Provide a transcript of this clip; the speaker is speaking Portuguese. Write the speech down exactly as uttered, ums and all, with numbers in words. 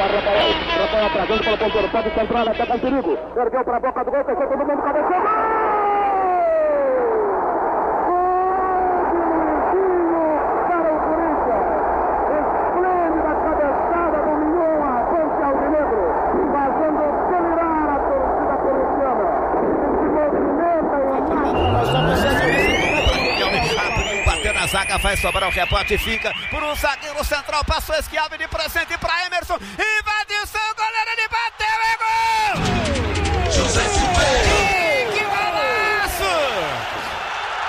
Rafael, Rafael pra dentro, pelo ponteiro, pode centrar, até com perigo. Ergueu pra boca do gol, fechou todo mundo, cabeceou. Para o Corinthians. Esplêndida cabeçada do Mignon, a ponte alvinegro, fazendo delirar a torcida corintiana. Se movimenta e nós somos bater na zaga, vai sobrar o rebote, fica por um zagueiro central, passou Esquiave de presente para Emerson, invadiu o goleiro, ele bateu, é gol! José